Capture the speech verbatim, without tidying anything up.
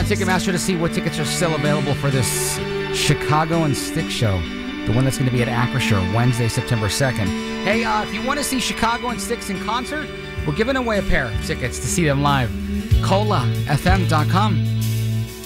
Ticketmaster to see what tickets are still available for this Chicago and Styx show. The one that's going to be at Acrisure Wednesday, September second. Hey, uh, if you want to see Chicago and Styx in concert, we're giving away a pair of tickets to see them live. cola f m dot com